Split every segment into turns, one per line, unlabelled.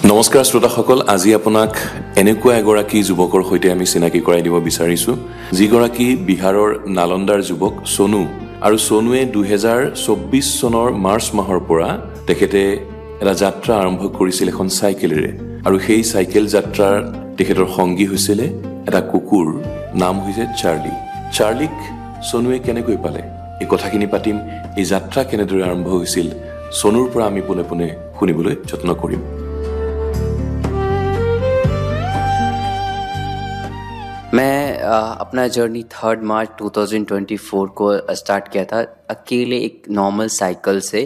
নমস্কাৰ শ্ৰোতাসকল, আজি আপোনাক এনেকুৱা এগৰাকী যুৱকৰ সৈতে আমি চিনাকি কৰাই দিব বিচাৰিছোঁ, যিগৰাকী বিহাৰৰ নালন্দাৰ যুৱক সোনু। আৰু সোনুৱে 2024 চনৰ মাৰ্চ মাহৰ পৰা তেখেতে এটা যাত্ৰা আৰম্ভ কৰিছিল এখন চাইকেলেৰে। আৰু সেই চাইকেল যাত্ৰাৰ তেখেতৰ সংগী হৈছিলে এটা কুকুৰ, নাম হৈছে চাৰ্লি। চাৰ্লিক সোনুৱে কেনেকৈ পালে, এই কথাখিনি পাতিম। এই যাত্ৰা কেনেদৰে আৰম্ভ হৈছিল, সোনুৰ পৰা আমি পোনে পোনে শুনিবলৈ যত্ন কৰিম।
मैं अपना जर्नी 3 मार्च 2024 को स्टार्ट किया था अकेले एक नॉर्मल साइकिल से,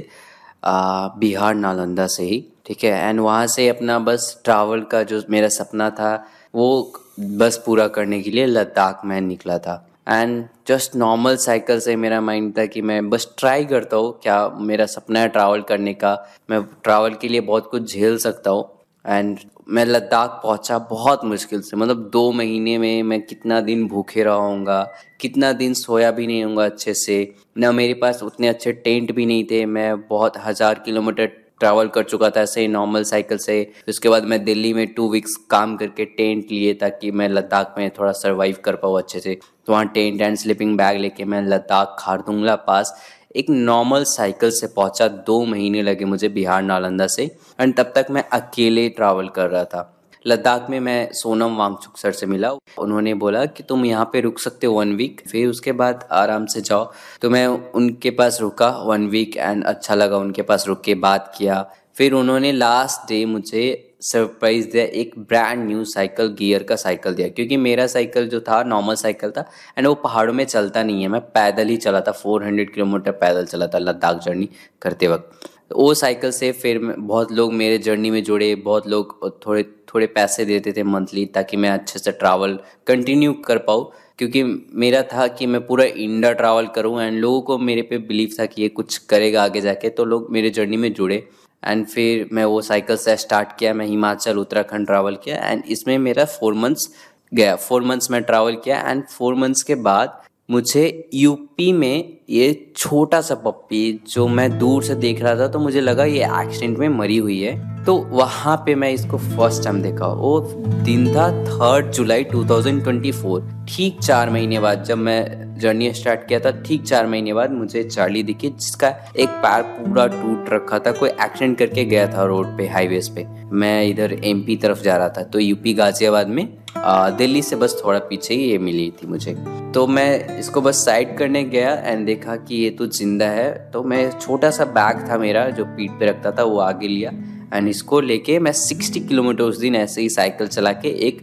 बिहार नालंदा से ही, ठीक है। एंड वहाँ से अपना बस ट्रैवल का जो मेरा सपना था वो बस पूरा करने के लिए लद्दाख में निकला था। एंड जस्ट नॉर्मल साइकिल से मेरा माइंड था कि मैं बस ट्राई करता हूँ, क्या मेरा सपना है ट्रैवल करने का, मैं ट्रैवल के लिए बहुत कुछ झेल सकता हूँ। एंड मैं लद्दाख पहुंचा बहुत मुश्किल से, मतलब 2 महीने में मैं कितना दिन भूखे रहूँगा, कितना दिन सोया भी नहीं होऊंगा अच्छे से, ना मेरे पास उतने अच्छे टेंट भी नहीं थे। मैं बहुत 1000 किलोमीटर ट्रैवल कर चुका था ऐसे ही नॉर्मल साइकिल से। उसके बाद मैं दिल्ली में 2 वीक्स काम करके टेंट लिए ताकि मैं लद्दाख में थोड़ा सर्वाइव कर पाऊँ अच्छे से। तो वहाँ टेंट एंड स्लीपिंग बैग लेके मैं लद्दाख खारदुंगला पास एक नॉर्मल साइकिल से पहुंचा। 2 महीने लगे मुझे बिहार नालंदा से। एंड तब तक मैं अकेले ट्रैवल कर रहा था। लद्दाख में मैं सोनम वांगचुक सर से मिला। उन्होंने बोला कि तुम यहाँ पे रुक सकते हो 1 वीक, फिर उसके बाद आराम से जाओ। तो मैं उनके पास रुका 1 वीक एंड अच्छा लगा, उनके पास रुक के बात किया। फिर उन्होंने लास्ट डे मुझे सरप्राइज दिया, एक ब्रांड न्यू साइकिल, गियर का साइकिल दिया। क्योंकि मेरा साइकिल जो था नॉर्मल साइकिल था एंड वो पहाड़ों में चलता नहीं है, मैं पैदल ही चला था। 400 किलोमीटर पैदल चला था लद्दाख जर्नी करते वक्त। वो साइकिल से फिर बहुत लोग मेरे जर्नी में जुड़े, बहुत लोग थोड़े थोड़े पैसे देते थे मंथली ताकि मैं अच्छे से ट्रैवल कंटिन्यू कर पाऊँ। क्योंकि मेरा था कि मैं पूरा इंडिया ट्रैवल करूँ एंड लोगों को मेरे पे बिलीव था कि ये कुछ करेगा आगे जाके, तो लोग मेरे जर्नी में जुड़े। एंड फिर मैं वो साइकिल से स्टार्ट किया, मैं हिमाचल उत्तराखंड ट्रैवल किया एंड इसमें मेरा 4 मंथ्स गया। 4 मंथ्स में ट्रैवल किया एंड 4 मंथ्स के बाद मुझे यूपी में ये छोटा सा पप्पी जो मैं दूर से देख रहा था, तो मुझे लगा ये एक्सीडेंट में मरी हुई है। तो वहाँ पे मैं इसको फर्स्ट टाइम देखा। वो दिन था 3 जुलाई 2024। ठीक 4 महीने बाद जब मैं जर्नी स्टार्ट किया था, ठीक 4 महीने बाद मुझे चार्ली दिखी, जिसका एक पैर पूरा टूट रखा था। कोई एक्सीडेंट करके गया था रोड पे, हाईवेज पे। मैं इधर एमपी तरफ जा रहा था, तो यूपी गाजियाबाद में, दिल्ली से बस थोड़ा पीछे ही ये मिली थी मुझे। तो मैं इसको बस साइड करने गया एंड देखा कि ये तो जिंदा है। तो मैं छोटा सा बैग था मेरा जो पीठ पे रखता था, वो आगे लिया एंड इसको लेके मैं 60 किलोमीटर उस दिन ऐसे ही साइकिल चला के एक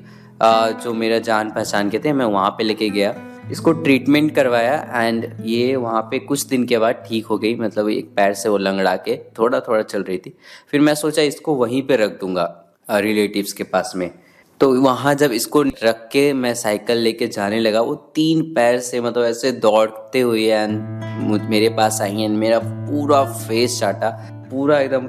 जो मेरा जान पहचान के थे, मैं वहाँ पे लेके गया। इसको ट्रीटमेंट करवाया एंड ये वहाँ पे कुछ दिन के बाद ठीक हो गई। मतलब एक पैर से वो लंगड़ा के थोड़ा थोड़ा चल रही थी। फिर मैं सोचा इसको वहीं पे रख दूंगा रिलेटिव्स के पास में। तो वहाँ जब इसको रख के मैं साइकिल लेके जाने लगा, वो 3 पैर से मतलब ऐसे दौड़ते हुए एंड मेरे पास आई एंड मेरा पूरा फेस चाटा, पूरा एकदम